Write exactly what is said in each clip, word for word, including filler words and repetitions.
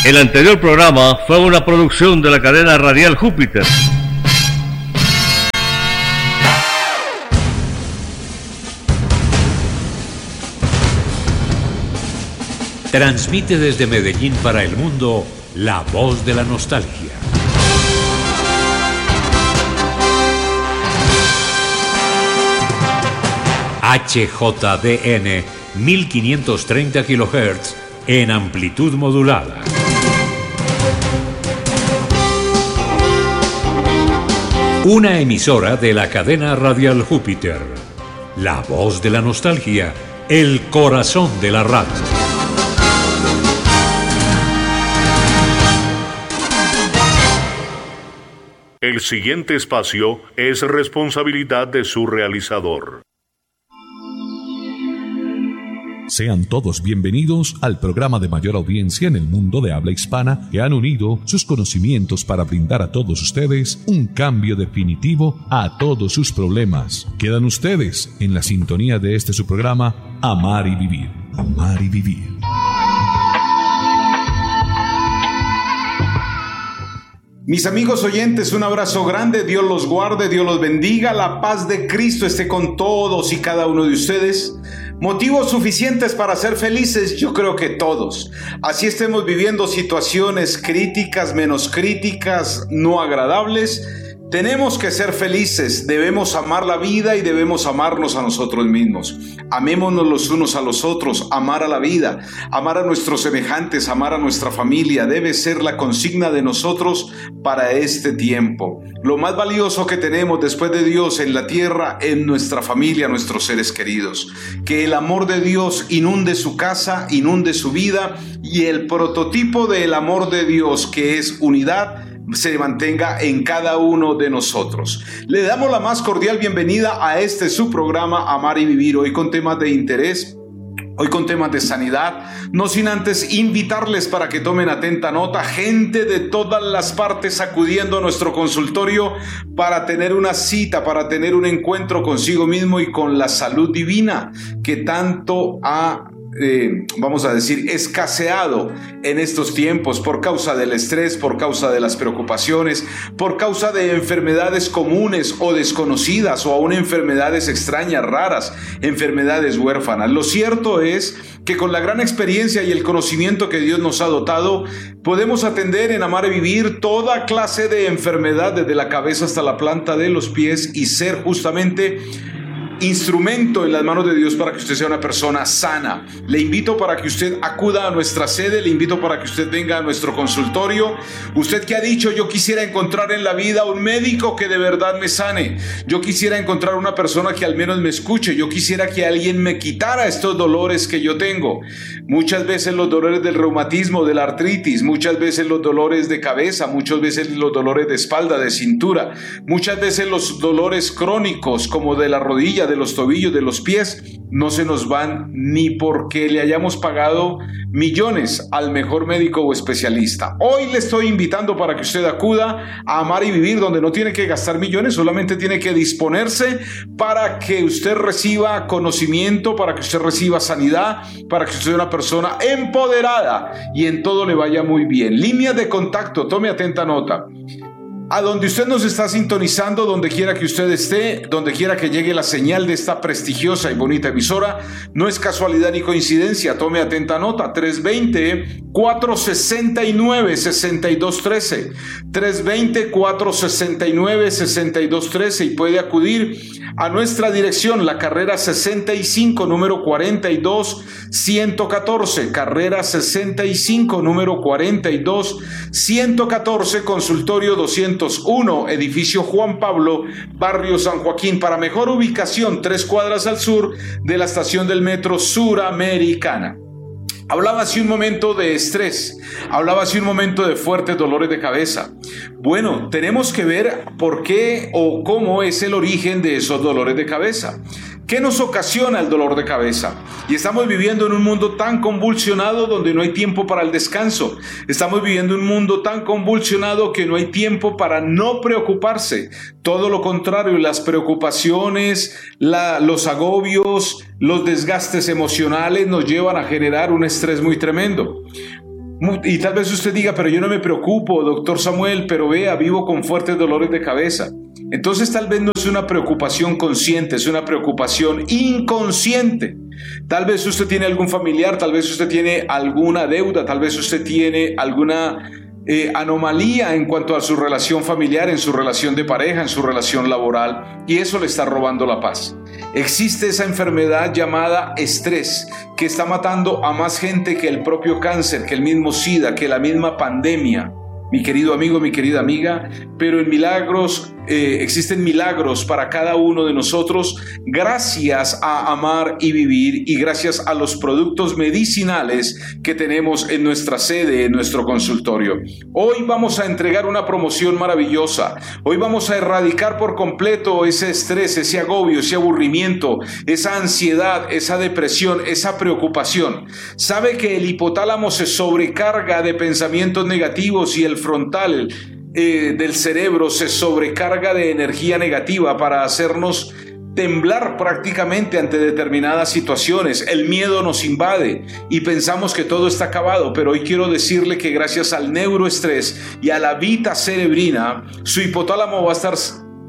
El anterior programa fue una producción de la cadena radial Júpiter. Transmite desde Medellín para el mundo la voz de la nostalgia. H J D N mil quinientos treinta kilohertz en amplitud modulada. Una emisora de la cadena radial Júpiter. La voz de la nostalgia, el corazón de la radio. El siguiente espacio es responsabilidad de su realizador. Sean todos bienvenidos al programa de mayor audiencia en el mundo de habla hispana que han unido sus conocimientos para brindar a todos ustedes un cambio definitivo a todos sus problemas. Quedan ustedes en la sintonía de este su programa, Amar y Vivir. Amar y Vivir. Mis amigos oyentes, un abrazo grande, Dios los guarde, Dios los bendiga, la paz de Cristo esté con todos y cada uno de ustedes. Motivos suficientes para ser felices, yo creo que todos. Así estemos viviendo situaciones críticas, menos críticas, no agradables. Tenemos que ser felices, debemos amar la vida y debemos amarnos a nosotros mismos. Amémonos los unos a los otros, amar a la vida, amar a nuestros semejantes, amar a nuestra familia. Debe ser la consigna de nosotros para este tiempo. Lo más valioso que tenemos después de Dios en la tierra es nuestra familia, nuestros seres queridos. Que el amor de Dios inunde su casa, inunde su vida, y el prototipo del amor de Dios, que es unidad, se mantenga en cada uno de nosotros. Le damos la más cordial bienvenida a este su programa Amar y Vivir, hoy con temas de interés, hoy con temas de sanidad, no sin antes invitarles para que tomen atenta nota, gente de todas las partes acudiendo a nuestro consultorio para tener una cita, para tener un encuentro consigo mismo y con la salud divina que tanto ha Eh, vamos a decir, escaseado en estos tiempos por causa del estrés, por causa de las preocupaciones, por causa de enfermedades comunes o desconocidas o aún enfermedades extrañas, raras, enfermedades huérfanas. Lo cierto es que con la gran experiencia y el conocimiento que Dios nos ha dotado, podemos atender en Amar y Vivir toda clase de enfermedad desde la cabeza hasta la planta de los pies y ser justamente instrumento en las manos de Dios para que usted sea una persona sana. Le invito para que usted acuda a nuestra sede, le invito para que usted venga a nuestro consultorio. Usted que ha dicho: yo quisiera encontrar en la vida un médico que de verdad me sane, yo quisiera encontrar una persona que al menos me escuche, yo quisiera que alguien me quitara estos dolores que yo tengo. Muchas veces los dolores del reumatismo, de la artritis, muchas veces los dolores de cabeza, muchas veces los dolores de espalda, de cintura, muchas veces los dolores crónicos como de la rodilla, de los tobillos, de los pies, no se nos van ni porque le hayamos pagado millones al mejor médico o especialista. Hoy le estoy invitando para que usted acuda a Amar y Vivir, donde no tiene que gastar millones, solamente tiene que disponerse para que usted reciba conocimiento, para que usted reciba sanidad, para que usted sea una persona empoderada y en todo le vaya muy bien. Líneas de contacto, tome atenta nota. A donde usted nos está sintonizando, donde quiera que usted esté, donde quiera que llegue la señal de esta prestigiosa y bonita emisora, no es casualidad ni coincidencia, tome atenta nota. Tres dos cero, cuatro seis nueve, seis dos uno tres, tres dos cero, cuatro seis nueve, seis dos uno tres, y puede acudir a nuestra dirección, la carrera sesenta y cinco, número cuarenta y dos, ciento catorce, carrera sesenta y cinco, número cuarenta y dos, ciento catorce, consultorio doscientos uno, edificio Juan Pablo, barrio San Joaquín. Para mejor ubicación, tres cuadras al sur de la estación del metro Suramericana. Hablaba hace un momento de estrés, hablaba hace un momento de fuertes dolores de cabeza. Bueno, tenemos que ver por qué o cómo es el origen de esos dolores de cabeza. ¿Qué nos ocasiona el dolor de cabeza? Y estamos viviendo en un mundo tan convulsionado donde no hay tiempo para el descanso. Estamos viviendo en un mundo tan convulsionado que no hay tiempo para no preocuparse. Todo lo contrario, las preocupaciones, la, los agobios, los desgastes emocionales nos llevan a generar un estrés muy tremendo. Y tal vez usted diga, pero yo no me preocupo, doctor Samuel, pero vea, vivo con fuertes dolores de cabeza. Entonces tal vez no es una preocupación consciente, es una preocupación inconsciente. Tal vez usted tiene algún familiar, tal vez usted tiene alguna deuda, tal vez usted tiene alguna eh, anomalía en cuanto a su relación familiar, en su relación de pareja, en su relación laboral, y eso le está robando la paz. Existe esa enfermedad llamada estrés que está matando a más gente que el propio cáncer, que el mismo SIDA, que la misma pandemia. Mi querido amigo, mi querida amiga, pero en milagros, eh, existen milagros para cada uno de nosotros gracias a amar y vivir y gracias a los productos medicinales que tenemos en nuestra sede, en nuestro consultorio. Hoy vamos a entregar una promoción maravillosa. Hoy vamos a erradicar por completo ese estrés, ese agobio, ese aburrimiento, esa ansiedad, esa depresión, esa preocupación. Sabe que el hipotálamo se sobrecarga de pensamientos negativos y el frontal eh, del cerebro se sobrecarga de energía negativa para hacernos temblar prácticamente ante determinadas situaciones. El miedo nos invade y pensamos que todo está acabado, pero hoy quiero decirle que gracias al neuroestrés y a la vita cerebrina, su hipotálamo va a estar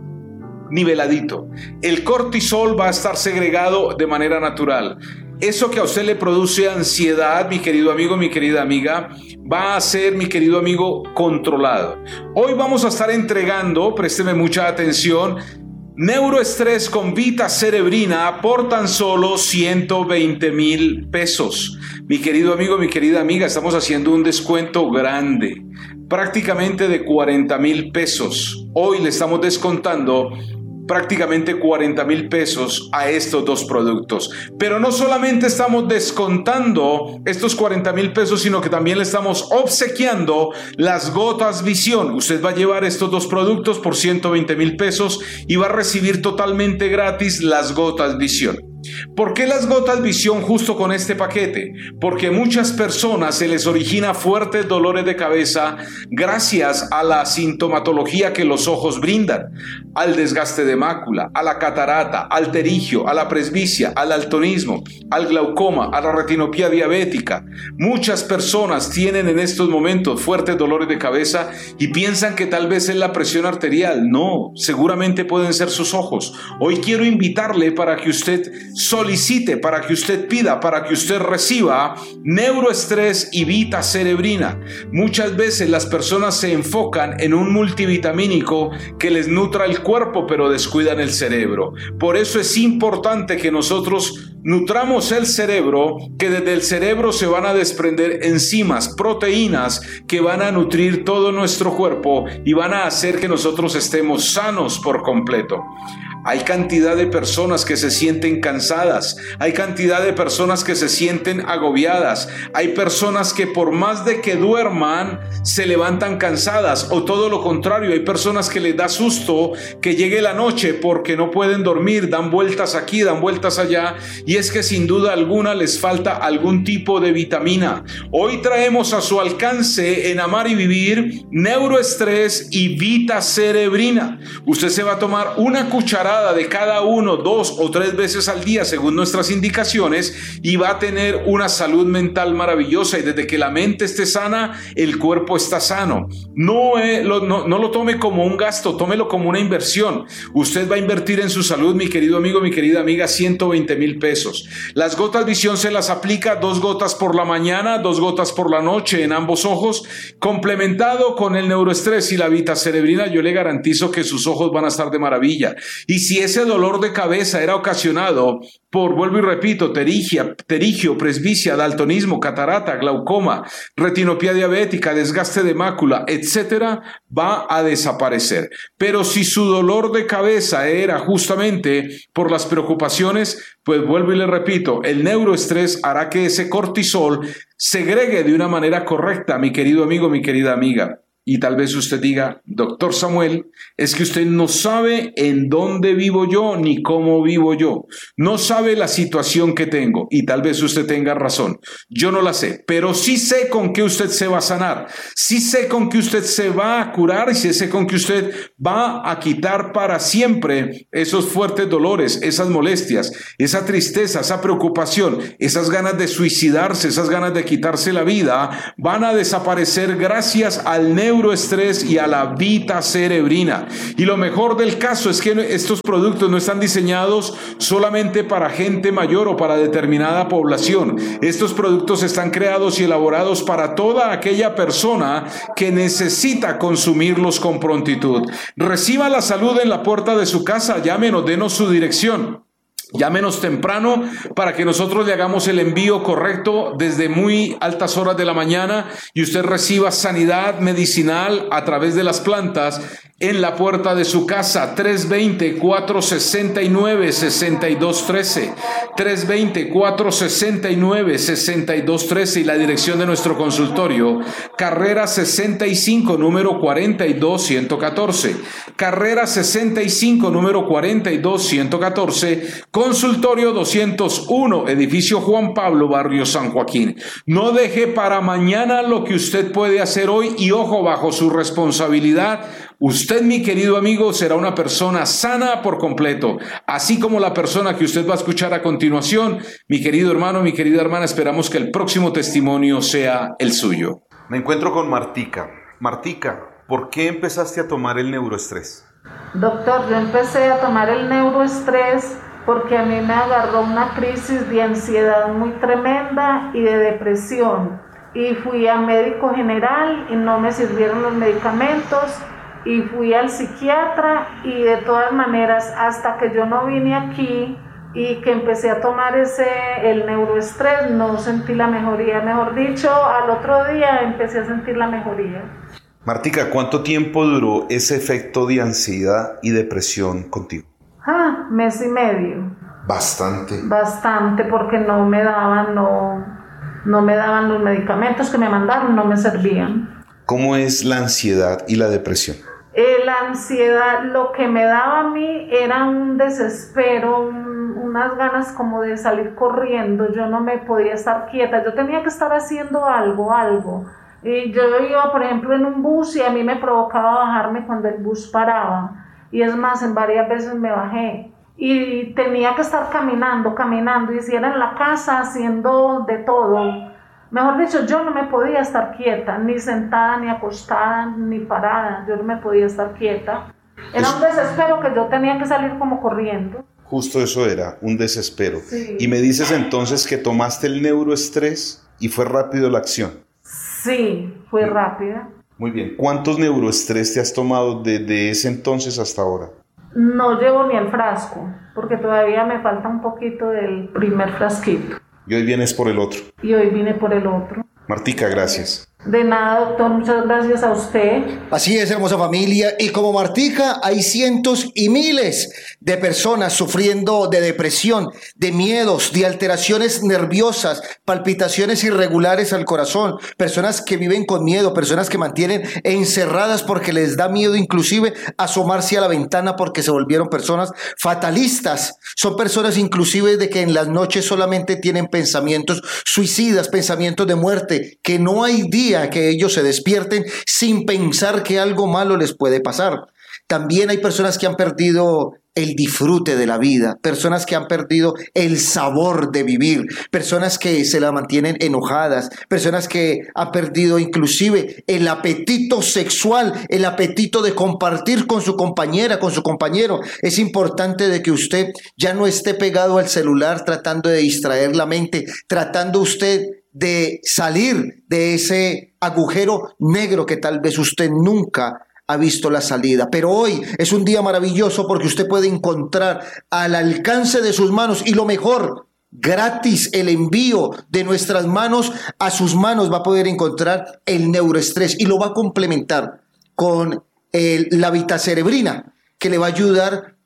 niveladito. El cortisol va a estar segregado de manera natural. Eso que a usted le produce ansiedad, mi querido amigo, mi querida amiga, va a ser, mi querido amigo, controlado. Hoy vamos a estar entregando, présteme mucha atención, neuroestrés con vita cerebrina por tan solo ciento veinte mil pesos. Mi querido amigo, mi querida amiga, estamos haciendo un descuento grande, prácticamente de cuarenta mil pesos. Hoy le estamos descontando prácticamente cuarenta mil pesos a estos dos productos. Pero no solamente estamos descontando estos cuarenta mil pesos, sino que también le estamos obsequiando las gotas visión. Usted va a llevar estos dos productos por ciento veinte mil pesos y va a recibir totalmente gratis las gotas visión. ¿Por qué las gotas visión justo con este paquete? Porque muchas personas se les origina fuertes dolores de cabeza gracias a la sintomatología que los ojos brindan, al desgaste de mácula, a la catarata, al terigio, a la presbicia, al daltonismo, al glaucoma, a la retinopatía diabética. Muchas personas tienen en estos momentos fuertes dolores de cabeza y piensan que tal vez es la presión arterial. No, seguramente pueden ser sus ojos. Hoy quiero invitarle para que usted solicite, para que usted pida, para que usted reciba neuroestrés y vita cerebrina. Muchas veces las personas se enfocan en un multivitamínico que les nutra el cuerpo, pero descuidan el cerebro. Por eso es importante que nosotros nutramos el cerebro, que desde el cerebro se van a desprender enzimas, proteínas que van a nutrir todo nuestro cuerpo y van a hacer que nosotros estemos sanos por completo. Hay cantidad de personas que se sienten cansadas, hay cantidad de personas que se sienten agobiadas, hay personas que por más de que duerman se levantan cansadas, o todo lo contrario, hay personas que les da susto que llegue la noche porque no pueden dormir, dan vueltas aquí, dan vueltas allá, y es que sin duda alguna les falta algún tipo de vitamina. Hoy traemos a su alcance en Amar y Vivir neuroestrés y vita cerebrina. Usted se va a tomar una cucharada de cada uno, dos o tres veces al día según nuestras indicaciones y va a tener una salud mental maravillosa, y desde que la mente esté sana, el cuerpo está sano. No, eh, lo, no, no lo tome como un gasto, tómelo como una inversión. Usted va a invertir en su salud, mi querido amigo, mi querida amiga, ciento veinte mil pesos. Las gotas visión se las aplica dos gotas por la mañana, dos gotas por la noche en ambos ojos, complementado con el neuroestrés y la vita cerebrina. Yo le garantizo que sus ojos van a estar de maravilla. Y si ese dolor de cabeza era ocasionado por, vuelvo y repito, terigia, terigio, presbicia, daltonismo, catarata, glaucoma, retinopatía diabética, desgaste de mácula, etcétera, va a desaparecer. Pero si su dolor de cabeza era justamente por las preocupaciones, pues vuelvo y le repito, el neuroestrés hará que ese cortisol segregue de una manera correcta, mi querido amigo, mi querida amiga. Y tal vez usted diga, doctor Samuel, es que usted no sabe en dónde vivo yo ni cómo vivo yo. No sabe la situación que tengo. Y tal vez usted tenga razón. Yo no la sé, pero sí sé con qué usted se va a sanar. Sí sé con qué usted se va a curar y sí sé con qué usted va a quitar para siempre esos fuertes dolores, esas molestias, esa tristeza, esa preocupación, esas ganas de suicidarse, esas ganas de quitarse la vida, van a desaparecer gracias al neuroestrés y a la vitacerebrina. Y lo mejor del caso es que estos productos no están diseñados solamente para gente mayor o para determinada población. Estos productos están creados y elaborados para toda aquella persona que necesita consumirlos con prontitud. Reciba la salud en la puerta de su casa, llámenos, denos su dirección. Llámenos temprano para que nosotros le hagamos el envío correcto desde muy altas horas de la mañana y usted reciba sanidad medicinal a través de las plantas en la puerta de su casa. Tres dos cero, cuatro seis nueve, seis dos uno tres, tres dos cero, cuatro seis nueve, seis dos uno tres y la dirección de nuestro consultorio, carrera sesenta y cinco, número cuarenta y dos, ciento catorce, carrera sesenta y cinco, número cuarenta y dos, ciento catorce, consultorio doscientos uno, edificio Juan Pablo, barrio San Joaquín. No deje para mañana lo que usted puede hacer hoy y ojo, bajo su responsabilidad. Usted, mi querido amigo, será una persona sana por completo, así como la persona que usted va a escuchar a continuación. Mi querido hermano, mi querida hermana, esperamos que el próximo testimonio sea el suyo. Me encuentro con Martica. Martica, ¿por qué empezaste a tomar el neuroestrés? Doctor, yo empecé a tomar el neuroestrés porque a mí me agarró una crisis de ansiedad muy tremenda y de depresión. Y fui a médico general y no me sirvieron los medicamentos. Y fui al psiquiatra y de todas maneras hasta que yo no vine aquí y que empecé a tomar ese el neuroestrés no sentí la mejoría, mejor dicho, al otro día empecé a sentir la mejoría. Martica, ¿cuánto tiempo duró ese efecto de ansiedad y depresión contigo? Ah, mes y medio. Bastante. Bastante porque no me daban, no, no me daban los medicamentos que me mandaron, no me servían. ¿Cómo es la ansiedad y la depresión? Eh, la ansiedad, lo que me daba a mí era un desespero, un, unas ganas como de salir corriendo. Yo no me podía estar quieta, yo tenía que estar haciendo algo, algo. Y yo iba, por ejemplo, en un bus y a mí me provocaba bajarme cuando el bus paraba. Y es más, en varias veces me bajé. Y tenía que estar caminando, caminando, y si era en la casa haciendo de todo. Mejor dicho, yo no me podía estar quieta, ni sentada, ni acostada, ni parada. Yo no me podía estar quieta. Era un desespero que yo tenía que salir como corriendo. Justo eso era, un desespero. Sí. Y me dices entonces que tomaste el neuroestrés y fue rápido la acción. Sí, fue rápida. Muy bien. ¿Cuántos neuroestrés te has tomado desde ese entonces hasta ahora? No llevo ni el frasco, porque todavía me falta un poquito del primer frasquito. Y hoy vienes por el otro. Y hoy vine por el otro. Martica, gracias. De nada, doctor, muchas gracias a usted. Así es, hermosa familia, y como Martica hay cientos y miles de personas sufriendo de depresión, de miedos, de alteraciones nerviosas, palpitaciones irregulares al corazón, personas que viven con miedo, personas que mantienen encerradas porque les da miedo inclusive asomarse a la ventana porque se volvieron personas fatalistas. Son personas inclusive de que en las noches solamente tienen pensamientos suicidas, pensamientos de muerte, que no hay día que ellos se despierten sin pensar que algo malo les puede pasar. También hay personas que han perdido el disfrute de la vida, personas que han perdido el sabor de vivir, personas que se la mantienen enojadas, personas que han perdido inclusive el apetito sexual, el apetito de compartir con su compañera, con su compañero. Es importante de que usted ya no esté pegado al celular tratando de distraer la mente, tratando usted de salir de ese agujero negro que tal vez usted nunca ha visto la salida. Pero hoy es un día maravilloso porque usted puede encontrar al alcance de sus manos, y lo mejor, gratis, el envío de nuestras manos a sus manos. Va a poder encontrar el neuroestrés y lo va a complementar con el, la vitacerebrina, que le va a ayudar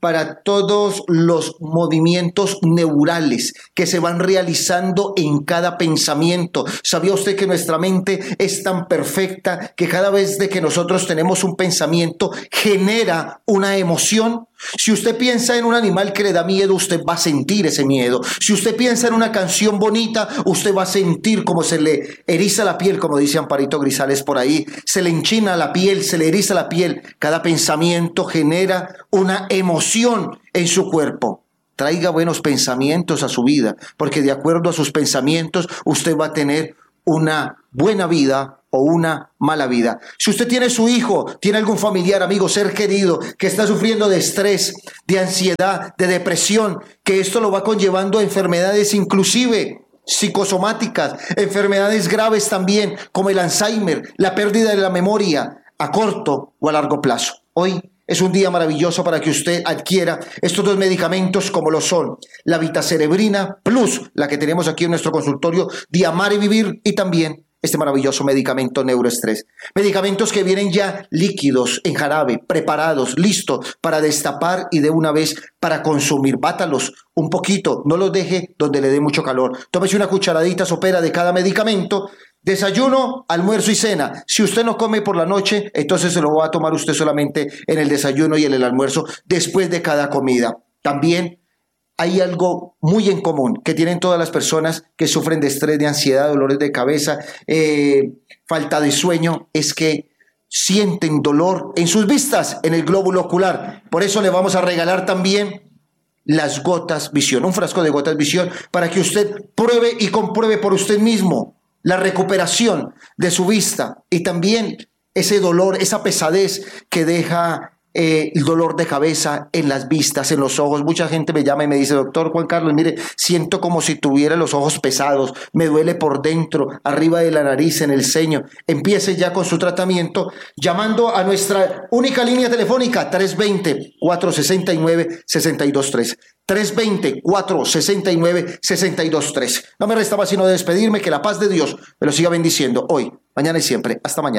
para todos los movimientos neurales que se van realizando en cada pensamiento. ¿Sabía usted que nuestra mente es tan perfecta que cada vez de que nosotros tenemos un pensamiento genera una emoción? Si usted piensa en un animal que le da miedo, usted va a sentir ese miedo. Si usted piensa en una canción bonita, usted va a sentir como se le eriza la piel, como dice Amparito Grisales por ahí. Se le enchina la piel, se le eriza la piel. Cada pensamiento genera una emoción en su cuerpo. Traiga buenos pensamientos a su vida, porque de acuerdo a sus pensamientos, usted va a tener una buena vida o una mala vida. Si usted tiene su hijo, tiene algún familiar, amigo, ser querido que está sufriendo de estrés, de ansiedad, de depresión, que esto lo va conllevando a enfermedades inclusive psicosomáticas, enfermedades graves también como el Alzheimer, la pérdida de la memoria a corto o a largo plazo. Hoy es un día maravilloso para que usted adquiera estos dos medicamentos como lo son la Vitacerebrina Plus, la que tenemos aquí en nuestro consultorio de Amar y Vivir, y también este maravilloso medicamento Neuroestrés. Medicamentos que vienen ya líquidos, en jarabe, preparados, listos para destapar y de una vez para consumir. Bátalos un poquito, no los deje donde le dé mucho calor. Tómese una cucharadita sopera de cada medicamento. Desayuno, almuerzo y cena. Si usted no come por la noche, entonces se lo va a tomar usted solamente en el desayuno y en el almuerzo después de cada comida. También hay algo muy en común que tienen todas las personas que sufren de estrés, de ansiedad, dolores de cabeza, eh, falta de sueño, es que sienten dolor en sus vistas, en el glóbulo ocular. Por eso le vamos a regalar también las gotas visión, un frasco de gotas visión para que usted pruebe y compruebe por usted mismo la recuperación de su vista y también ese dolor, esa pesadez que deja eh, el dolor de cabeza en las vistas, en los ojos. Mucha gente me llama y me dice: doctor Juan Carlos, mire, siento como si tuviera los ojos pesados, me duele por dentro, arriba de la nariz, en el ceño. Empiece ya con su tratamiento llamando a nuestra única línea telefónica tres dos cero, cuatro seis nueve, seis dos tres. tres dos cero, cuatro seis nueve, seis dos tres. No me resta más sino despedirme, que la paz de Dios me lo siga bendiciendo hoy, mañana y siempre. Hasta mañana.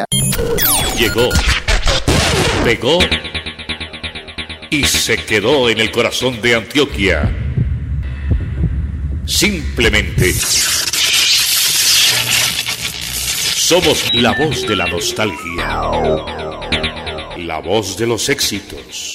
Llegó, pegó y se quedó en el corazón de Antioquia. Simplemente somos la voz de la nostalgia, la voz de los éxitos.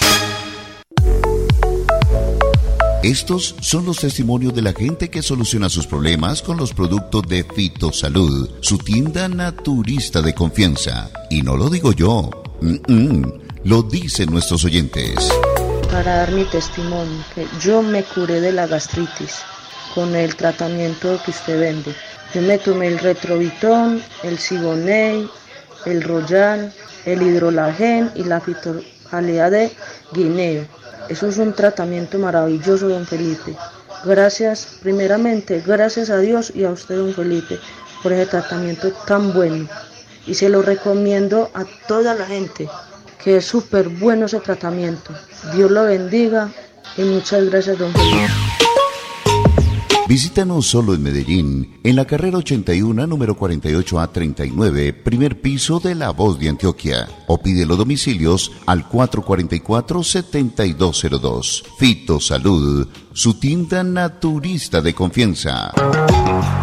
Estos son los testimonios de la gente que soluciona sus problemas con los productos de Fitosalud, su tienda naturista de confianza. Y no lo digo yo, Mm-mm. lo dicen nuestros oyentes. Para dar mi testimonio, que yo me curé de la gastritis con el tratamiento que usted vende. Yo me tomé el Retrovitón, el Siboney, el Royal, el Hidrolagen y la fitojalea de guineo. Eso es un tratamiento maravilloso, don Felipe. Gracias, primeramente, gracias a Dios y a usted, don Felipe, por ese tratamiento tan bueno. Y se lo recomiendo a toda la gente, que es súper bueno ese tratamiento. Dios lo bendiga y muchas gracias, don Felipe. Visítanos solo en Medellín, en la carrera ochenta y uno, número cuarenta y ocho A treinta y nueve, primer piso de La Voz de Antioquia. O pide los domicilios al cuatro cuatro cuatro, siete dos cero dos. Fitosalud, su tienda naturista de confianza.